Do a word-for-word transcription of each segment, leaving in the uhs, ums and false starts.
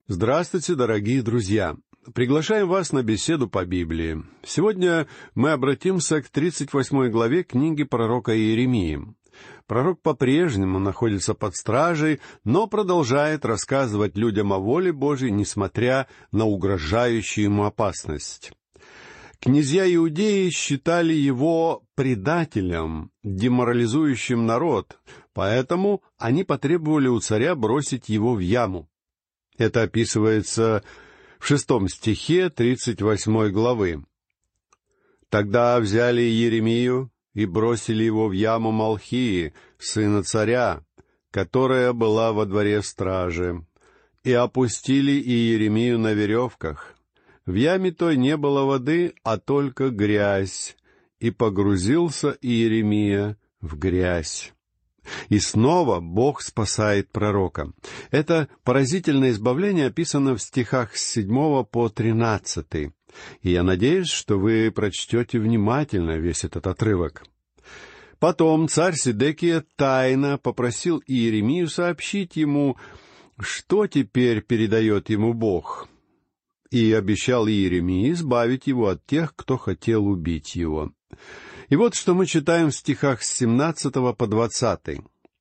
Здравствуйте, дорогие друзья! Приглашаем вас на беседу по Библии. Сегодня мы обратимся к тридцать восьмой главе книги пророка Иеремии. Пророк по-прежнему находится под стражей, но продолжает рассказывать людям о воле Божьей, несмотря на угрожающую ему опасность. Князья Иудеи считали его предателем, деморализующим народ, поэтому они потребовали у царя бросить его в яму. Это описывается в шестом стихе тридцать восьмой главы. «Тогда взяли Иеремию и бросили его в яму Малхии, сына царя, которая была во дворе стражи, и опустили Иеремию на веревках. В яме той не было воды, а только грязь, и погрузился Иеремия в грязь». И снова Бог спасает пророка. Это поразительное избавление описано в стихах с седьмого по тринадцатый. И я надеюсь, что вы прочтете внимательно весь этот отрывок. Потом царь Седекия тайно попросил Иеремию сообщить ему, что теперь передает ему Бог, и обещал Иеремии избавить его от тех, кто хотел убить его. И вот что мы читаем в стихах с семнадцатого по двадцатый.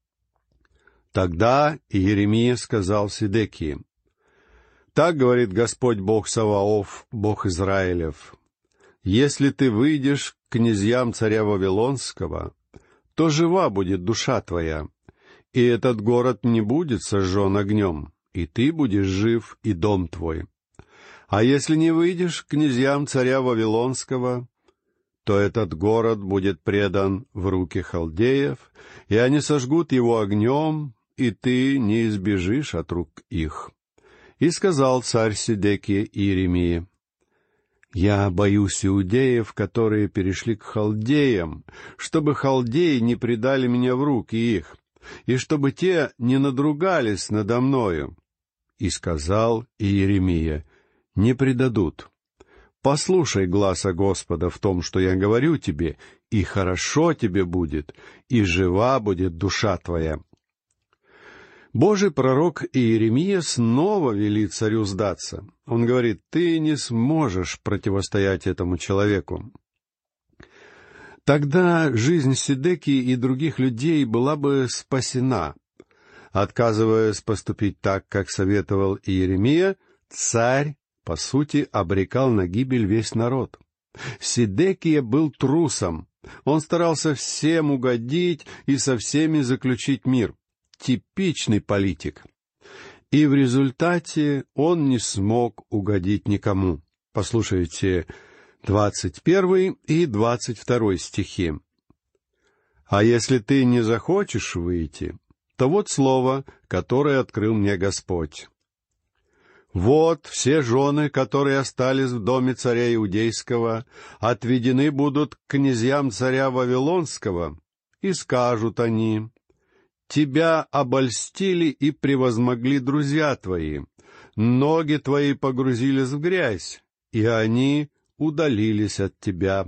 «Тогда Иеремия сказал Седекии: так говорит Господь Бог Саваоф, Бог Израилев: если ты выйдешь к князьям царя Вавилонского, то жива будет душа твоя, и этот город не будет сожжен огнем, и ты будешь жив, и дом твой. А если не выйдешь к князьям царя Вавилонского, то этот город будет предан в руки халдеев, и они сожгут его огнем, и ты не избежишь от рук их. И сказал царь Седекия Иеремии: я боюсь иудеев, которые перешли к халдеям, чтобы халдеи не предали меня в руки их, и чтобы те не надругались надо мною. И сказал Иеремия: не предадут. Послушай гласа Господа в том, что я говорю тебе, и хорошо тебе будет, и жива будет душа твоя». Божий пророк Иеремия снова велит царю сдаться. Он говорит: ты не сможешь противостоять этому человеку. Тогда жизнь Седекии и других людей была бы спасена. Отказываясь поступить так, как советовал Иеремия, царь, по сути, обрекал на гибель весь народ. Седекия был трусом. Он старался всем угодить и со всеми заключить мир. Типичный политик. И в результате он не смог угодить никому. Послушайте двадцать первый и двадцать второй стихи. «А если ты не захочешь выйти, то вот слово, которое открыл мне Господь. Вот все жены, которые остались в доме царя Иудейского, отведены будут к князьям царя Вавилонского, и скажут они: тебя обольстили и превозмогли друзья твои, ноги твои погрузились в грязь, и они удалились от тебя».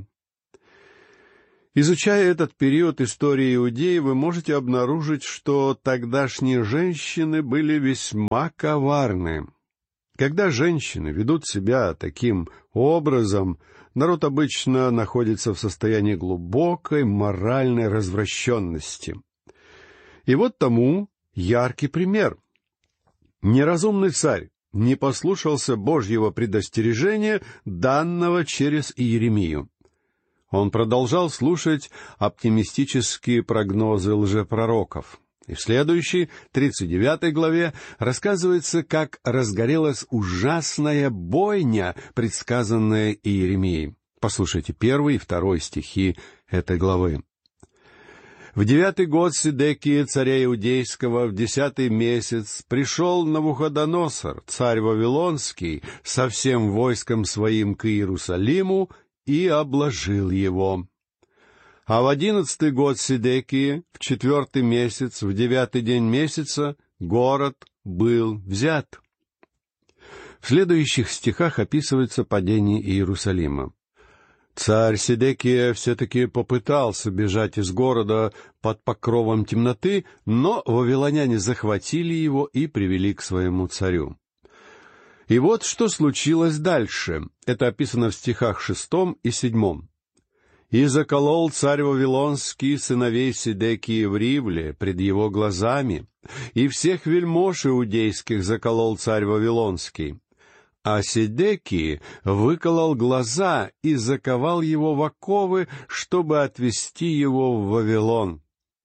Изучая этот период истории Иудеи, вы можете обнаружить, что тогдашние женщины были весьма коварны. Когда женщины ведут себя таким образом, народ обычно находится в состоянии глубокой моральной развращенности. И вот тому яркий пример. Неразумный царь не послушался Божьего предостережения, данного через Иеремию. Он продолжал слушать оптимистические прогнозы лжепророков. И в следующей, тридцать девятой главе, рассказывается, как разгорелась ужасная бойня, предсказанная Иеремией. Послушайте первый и второй стихи этой главы. «В девятый год Седекии, царя Иудейского, в десятый месяц, пришел Навуходоносор, царь Вавилонский, со всем войском своим к Иерусалиму и обложил его. А в одиннадцатый год Седекии, в четвертый месяц, в девятый день месяца, город был взят». В следующих стихах описывается падение Иерусалима. Царь Седекия все-таки попытался бежать из города под покровом темноты, но вавилоняне захватили его и привели к своему царю. И вот что случилось дальше. Это описано в стихах шестом и седьмом. «И заколол царь Вавилонский сыновей Сидекии в Ривле пред его глазами, и всех вельмож иудейских заколол царь Вавилонский. А Сидекии выколол глаза и заковал его в оковы, чтобы отвести его в Вавилон».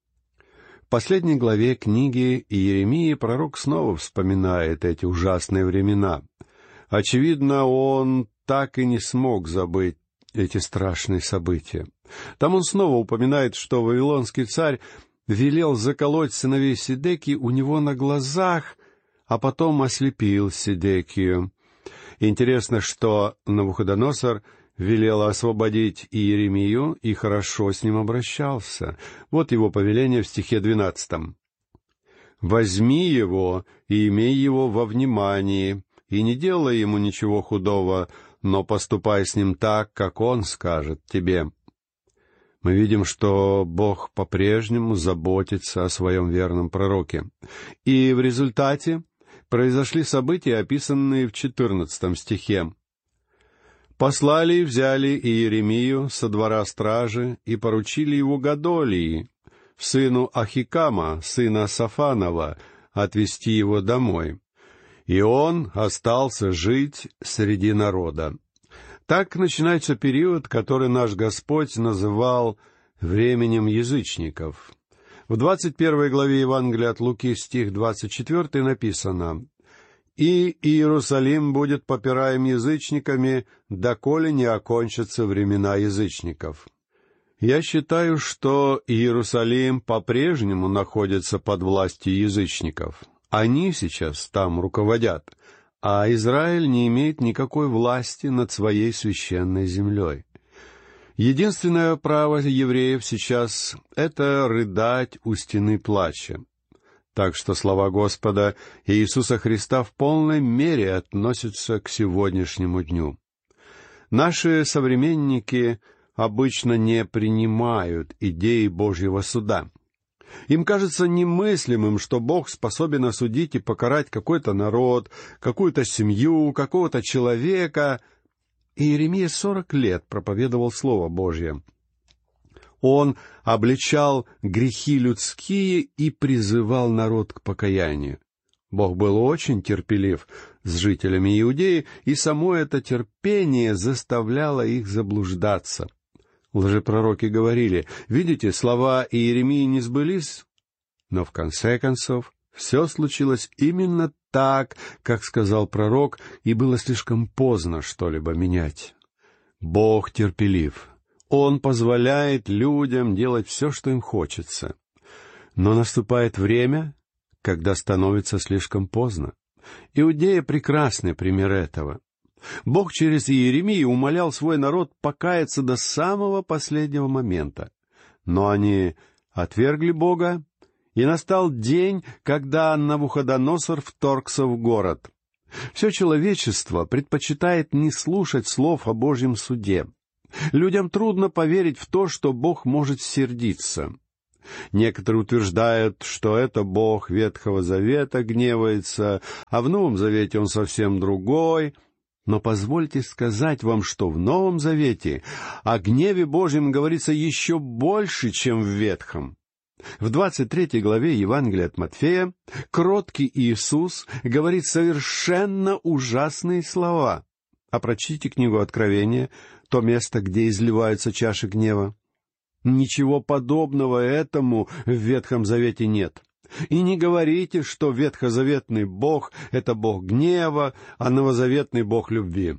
В последней главе книги Иеремии пророк снова вспоминает эти ужасные времена. Очевидно, он так и не смог забыть эти страшные события. Там он снова упоминает, что вавилонский царь велел заколоть сыновей Сидекии у него на глазах, а потом ослепил Сидекию. Интересно, что Навуходоносор велел освободить Иеремию и хорошо с ним обращался. Вот его повеление в стихе двенадцатом. «Возьми его и имей его во внимании, и не делай ему ничего худого, но поступай с ним так, как он скажет тебе». Мы видим, что Бог по-прежнему заботится о своем верном пророке. И в результате произошли события, описанные в четырнадцатом стихе. «Послали и взяли Иеремию со двора стражи и поручили его Годолии, сыну Ахикама, сына Сафанова, отвести его домой. И он остался жить среди народа». Так начинается период, который наш Господь называл временем язычников. В двадцать первой главе Евангелия от Луки, стих двадцать четвертый, написано: «И Иерусалим будет попираем язычниками, доколе не окончатся времена язычников». Я считаю, что Иерусалим по-прежнему находится под властью язычников. Они сейчас там руководят, а Израиль не имеет никакой власти над своей священной землей. Единственное право евреев сейчас — это рыдать у стены плача. Так что слова Господа Иисуса Христа в полной мере относятся к сегодняшнему дню. Наши современники обычно не принимают идеи Божьего суда. Им кажется немыслимым, что Бог способен осудить и покарать какой-то народ, какую-то семью, какого-то человека. И Иеремия сорок лет проповедовал Слово Божье. Он обличал грехи людские и призывал народ к покаянию. Бог был очень терпелив с жителями Иудеи, и само это терпение заставляло их заблуждаться. Лжепророки говорили: «Видите, слова Иеремии не сбылись». Но в конце концов все случилось именно так, как сказал пророк, и было слишком поздно что-либо менять. Бог терпелив. Он позволяет людям делать все, что им хочется. Но наступает время, когда становится слишком поздно. Иудея — прекрасный пример этого. Бог через Иеремию умолял свой народ покаяться до самого последнего момента. Но они отвергли Бога, и настал день, когда Навуходоносор вторгся в город. Все человечество предпочитает не слушать слов о Божьем суде. Людям трудно поверить в то, что Бог может сердиться. Некоторые утверждают, что это Бог Ветхого Завета гневается, а в Новом Завете Он совсем другой. Но позвольте сказать вам, что в Новом Завете о гневе Божьем говорится еще больше, чем в Ветхом. В двадцать третьей главе Евангелия от Матфея кроткий Иисус говорит совершенно ужасные слова. А прочтите книгу Откровения, то место, где изливаются чаши гнева. Ничего подобного этому в Ветхом Завете нет. И не говорите, что ветхозаветный Бог — это Бог гнева, а новозаветный Бог любви.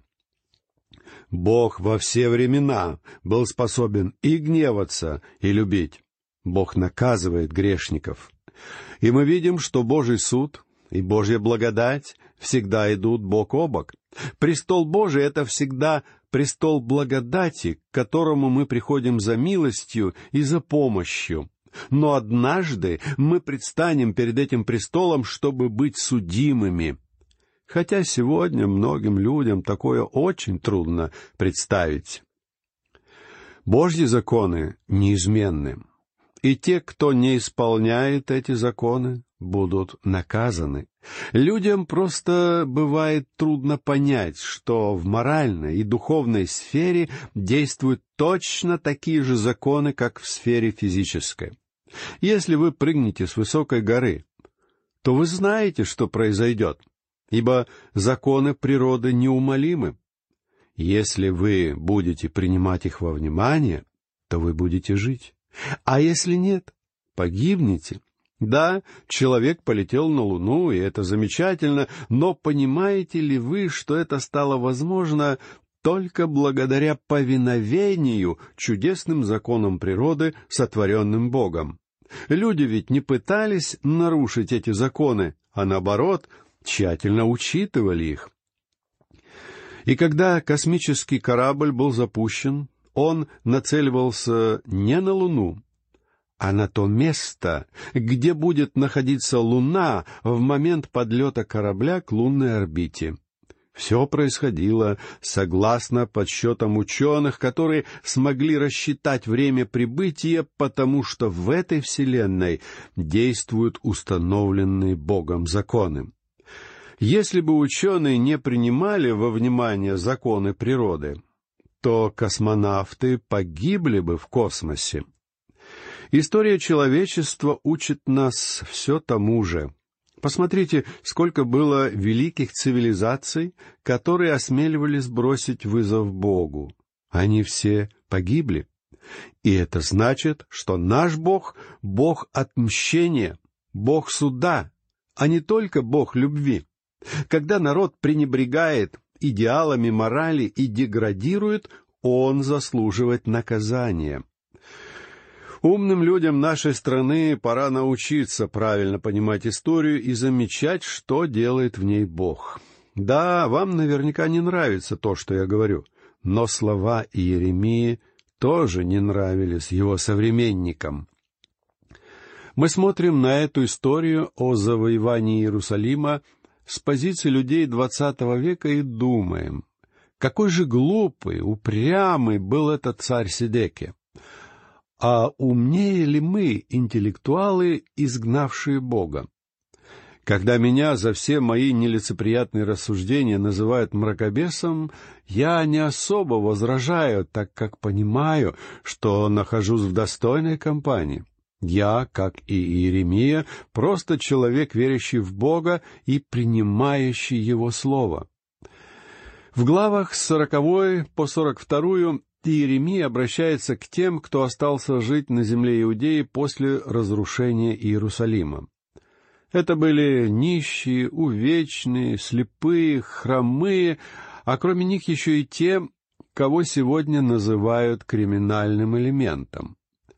Бог во все времена был способен и гневаться, и любить. Бог наказывает грешников. И мы видим, что Божий суд и Божья благодать всегда идут бок о бок. Престол Божий — это всегда престол благодати, к которому мы приходим за милостью и за помощью. Но однажды мы предстанем перед этим престолом, чтобы быть судимыми. Хотя сегодня многим людям такое очень трудно представить. Божьи законы неизменны. И те, кто не исполняет эти законы, будут наказаны. Людям просто бывает трудно понять, что в моральной и духовной сфере действуют точно такие же законы, как в сфере физической. Если вы прыгнете с высокой горы, то вы знаете, что произойдет, ибо законы природы неумолимы. Если вы будете принимать их во внимание, то вы будете жить. А если нет, погибнете. Да, человек полетел на Луну, и это замечательно, но понимаете ли вы, что это стало возможно только благодаря повиновению чудесным законам природы, сотворенным Богом? Люди ведь не пытались нарушить эти законы, а наоборот, тщательно учитывали их. И когда космический корабль был запущен, он нацеливался не на Луну, а на то место, где будет находиться Луна в момент подлета корабля к лунной орбите. Все происходило согласно подсчетам ученых, которые смогли рассчитать время прибытия, потому что в этой вселенной действуют установленные Богом законы. Если бы ученые не принимали во внимание законы природы, то космонавты погибли бы в космосе. История человечества учит нас все тому же. Посмотрите, сколько было великих цивилизаций, которые осмеливались бросить вызов Богу. Они все погибли. И это значит, что наш Бог — Бог отмщения, Бог суда, а не только Бог любви. Когда народ пренебрегает идеалами морали и деградирует, он заслуживает наказания. Умным людям нашей страны пора научиться правильно понимать историю и замечать, что делает в ней Бог. Да, вам наверняка не нравится то, что я говорю, но слова Иеремии тоже не нравились его современникам. Мы смотрим на эту историю о завоевании Иерусалима с позиции людей двадцатого века и думаем, какой же глупый, упрямый был этот царь Седекия. А умнее ли мы, интеллектуалы, изгнавшие Бога? Когда меня за все мои нелицеприятные рассуждения называют мракобесом, я не особо возражаю, так как понимаю, что нахожусь в достойной компании. Я, как и Иеремия, просто человек, верящий в Бога и принимающий Его Слово. В главах с сороковой по сорок вторую Иеремия обращается к тем, кто остался жить на земле Иудеи после разрушения Иерусалима. Это были нищие, увечные, слепые, хромые, а кроме них еще и те, кого сегодня называют криминальным элементом.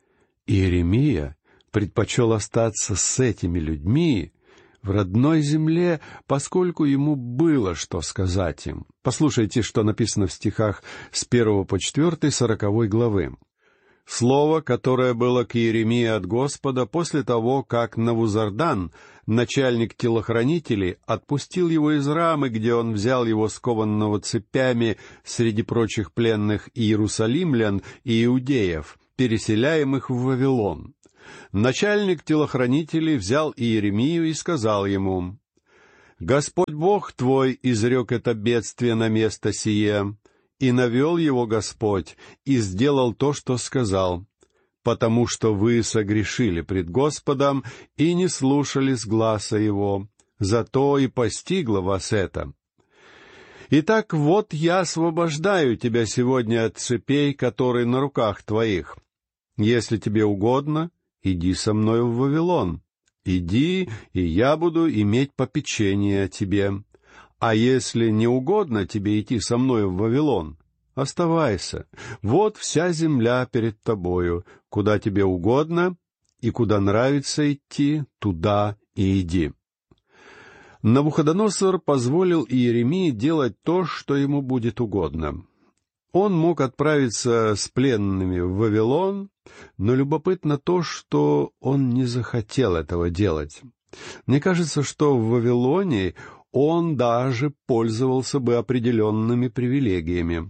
Иеремия предпочел остаться с этими людьми в родной земле, поскольку ему было что сказать им. Послушайте, что написано в стихах с первого по четвертый сороковой главы. «Слово, которое было к Иеремии от Господа после того, как Навузардан, начальник телохранителей, отпустил его из Рамы, где он взял его скованного цепями среди прочих пленных иерусалимлян и иудеев, переселяемых в Вавилон. Начальник телохранителей взял Иеремию и сказал ему: «Господь Бог твой изрек это бедствие на место сие, и навел его Господь, и сделал то, что сказал, потому что вы согрешили пред Господом и не слушались гласа Его, зато и постигло вас это. Итак, вот я освобождаю тебя сегодня от цепей, которые на руках твоих. Если тебе угодно, иди со мною в Вавилон. Иди, и я буду иметь попечение о тебе. А если не угодно тебе идти со мною в Вавилон, оставайся. Вот вся земля перед тобою. Куда тебе угодно и куда нравится идти, туда и иди». Навуходоносор позволил Иеремии делать то, что ему будет угодно. Он мог отправиться с пленными в Вавилон, но любопытно то, что он не захотел этого делать. Мне кажется, что в Вавилоне он даже пользовался бы определенными привилегиями.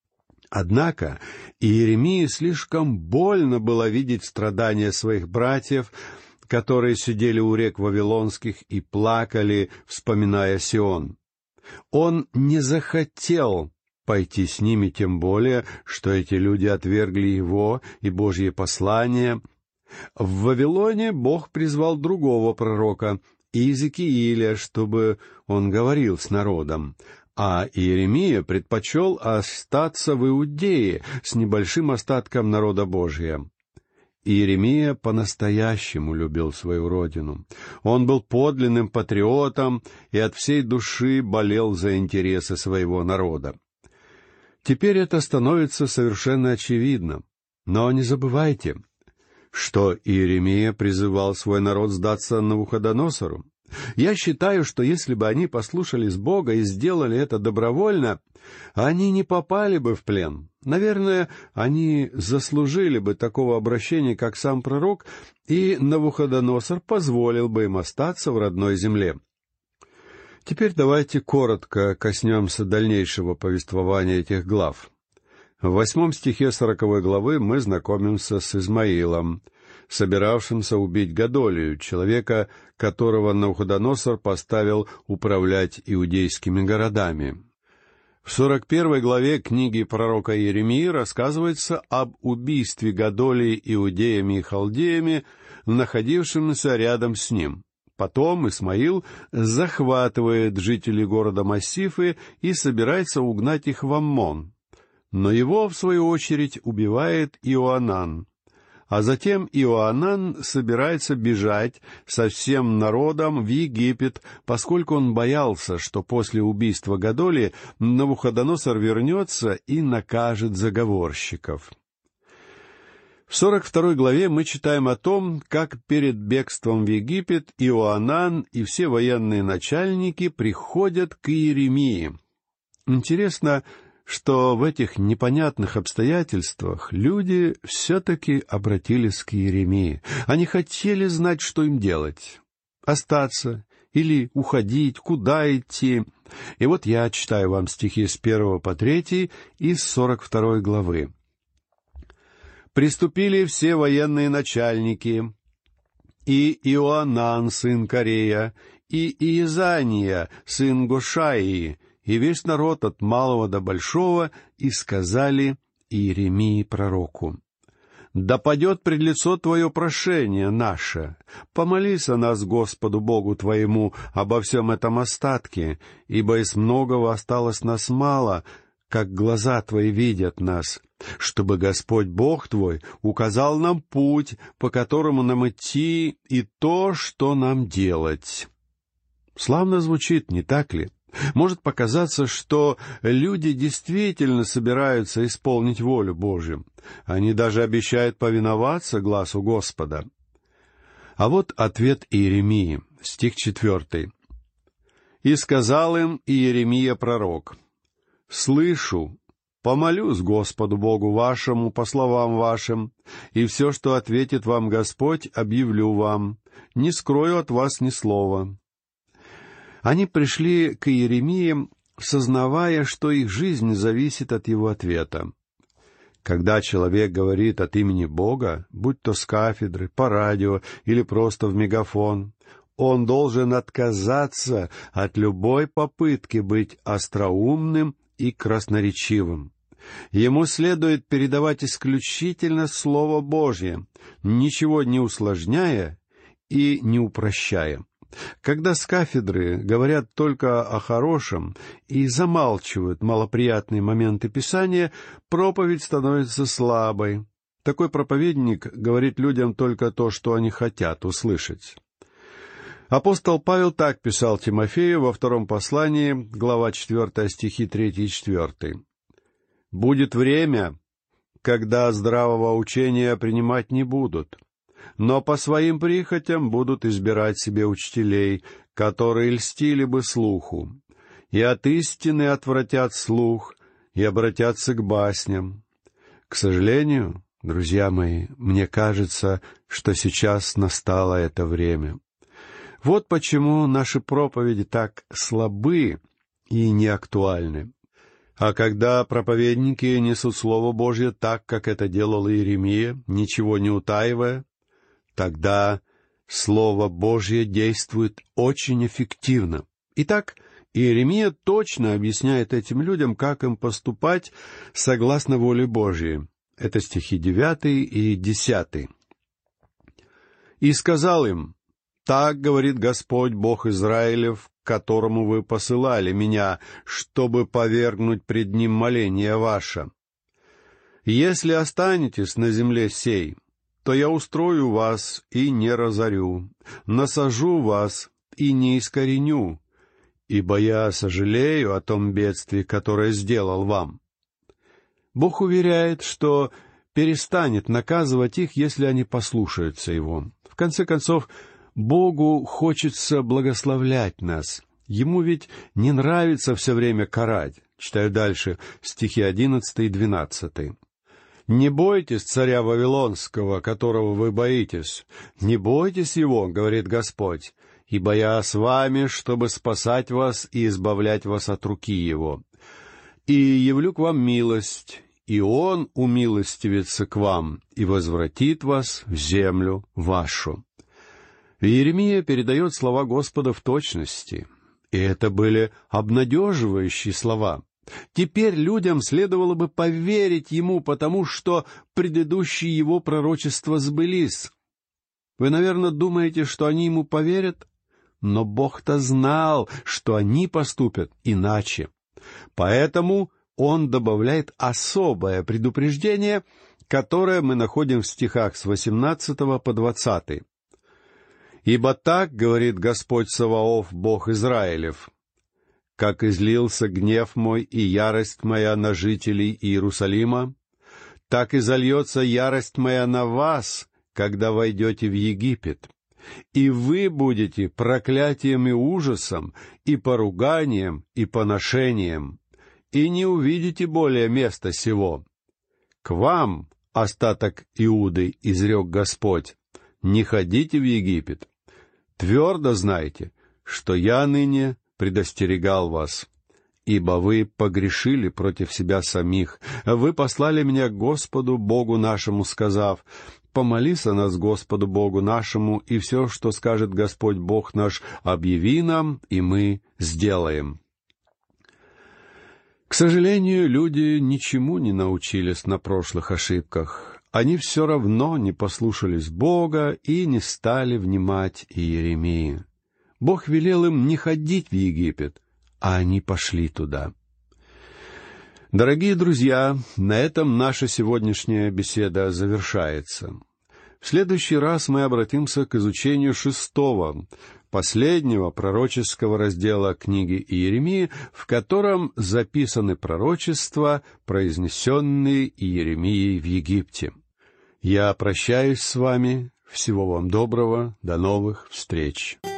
Однако Иеремии слишком больно было видеть страдания своих братьев, которые сидели у рек Вавилонских и плакали, вспоминая Сион. Он не захотел пойти с ними, тем более, что эти люди отвергли его и Божье послание. В Вавилоне Бог призвал другого пророка, Иезекииля, чтобы он говорил с народом, а Иеремия предпочел остаться в Иудее с небольшим остатком народа Божия. Иеремия по-настоящему любил свою родину. Он был подлинным патриотом и от всей души болел за интересы своего народа. Теперь это становится совершенно очевидно. Но не забывайте, что Иеремия призывал свой народ сдаться Навуходоносору. Я считаю, что если бы они послушались Бога и сделали это добровольно, они не попали бы в плен. Наверное, они заслужили бы такого обращения, как сам пророк, и Навуходоносор позволил бы им остаться в родной земле. Теперь давайте коротко коснемся дальнейшего повествования этих глав. В восьмом стихе сороковой главы мы знакомимся с Измаилом, собиравшимся убить Годолию, человека, которого Навуходоносор поставил управлять иудейскими городами. В сорок первой главе книги пророка Иеремии рассказывается об убийстве Годолии иудеями и халдеями, находившимися рядом с ним. Потом Исмаил захватывает жителей города Массифы и собирается угнать их в Аммон. Но его, в свою очередь, убивает Иоанан. А затем Иоанан собирается бежать со всем народом в Египет, поскольку он боялся, что после убийства Годолии Навуходоносор вернется и накажет заговорщиков. В сорок второй главе мы читаем о том, как перед бегством в Египет Иоанан и все военные начальники приходят к Иеремии. Интересно, что в этих непонятных обстоятельствах люди все-таки обратились к Иеремии. Они хотели знать, что им делать. Остаться или уходить, куда идти. И вот я читаю вам стихи с первого по третий из сорок второй главы. «Приступили все военные начальники, и Иоанан, сын Корея, и Иезания, сын Гошаии, и весь народ от малого до большого, и сказали Иеремии пророку: «Да падет пред лицо Твое прошение наше, помолись о нас Господу Богу Твоему обо всем этом остатке, ибо из многого осталось нас мало, как глаза Твои видят нас, чтобы Господь Бог Твой указал нам путь, по которому нам идти, и то, что нам делать». Славно звучит, не так ли? Может показаться, что люди действительно собираются исполнить волю Божью. Они даже обещают повиноваться гласу Господа. А вот ответ Иеремии, стих четвертый. «И сказал им Иеремия пророк: слышу, помолюсь Господу Богу вашему по словам вашим, и все, что ответит вам Господь, объявлю вам, не скрою от вас ни слова». Они пришли к Иеремии, сознавая, что их жизнь зависит от его ответа. Когда человек говорит от имени Бога, будь то с кафедры, по радио или просто в мегафон, он должен отказаться от любой попытки быть остроумным и красноречивым. Ему следует передавать исключительно Слово Божье, ничего не усложняя и не упрощая. Когда с кафедры говорят только о хорошем и замалчивают малоприятные моменты Писания, проповедь становится слабой. Такой проповедник говорит людям только то, что они хотят услышать. Апостол Павел так писал Тимофею во втором послании, глава четвертая, стихи третий и четвертый. «Будет время, когда здравого учения принимать не будут, но по своим прихотям будут избирать себе учителей, которые льстили бы слуху, и от истины отвратят слух, и обратятся к басням». К сожалению, друзья мои, мне кажется, что сейчас настало это время. Вот почему наши проповеди так слабы и неактуальны. А когда проповедники несут Слово Божье так, как это делал Иеремия, ничего не утаивая, тогда Слово Божье действует очень эффективно. Итак, Иеремия точно объясняет этим людям, как им поступать согласно воле Божьей. Это стихи девятый и десятый. «И сказал им: так говорит Господь, Бог Израилев, к которому вы посылали меня, чтобы повергнуть пред ним моление ваше. Если останетесь на земле сей, то я устрою вас и не разорю, насажу вас и не искореню, ибо я сожалею о том бедствии, которое сделал вам». Бог уверяет, что перестанет наказывать их, если они послушаются Его. В конце концов, Богу хочется благословлять нас. Ему ведь не нравится все время карать. Читаю дальше, стихи одиннадцатый и двенадцатый. «Не бойтесь царя Вавилонского, которого вы боитесь. Не бойтесь его, говорит Господь, ибо я с вами, чтобы спасать вас и избавлять вас от руки его. И явлю к вам милость, и он умилостивится к вам и возвратит вас в землю вашу». Иеремия передает слова Господа в точности, и это были обнадеживающие слова. Теперь людям следовало бы поверить ему, потому что предыдущие его пророчества сбылись. Вы, наверное, думаете, что они ему поверят? Но Бог-то знал, что они поступят иначе. Поэтому он добавляет особое предупреждение, которое мы находим в стихах с восемнадцатого по двадцатый. «Ибо так говорит Господь Саваоф, Бог Израилев: как излился гнев мой и ярость моя на жителей Иерусалима, так и зальется ярость моя на вас, когда войдете в Египет, и вы будете проклятием и ужасом, и поруганием, и поношением, и не увидите более места сего. К вам, остаток Иуды, изрек Господь, не ходите в Египет. Твердо знайте, что я ныне предостерегал вас, ибо вы погрешили против себя самих. Вы послали меня к Господу Богу нашему, сказав: помолись о нас Господу Богу нашему, и все, что скажет Господь Бог наш, объяви нам, и мы сделаем». К сожалению, люди ничему не научились на прошлых ошибках. Они все равно не послушались Бога и не стали внимать Иеремии. Бог велел им не ходить в Египет, а они пошли туда. Дорогие друзья, на этом наша сегодняшняя беседа завершается. В следующий раз мы обратимся к изучению шестого, последнего пророческого раздела книги Иеремии, в котором записаны пророчества, произнесенные Иеремией в Египте. Я прощаюсь с вами. Всего вам доброго. До новых встреч.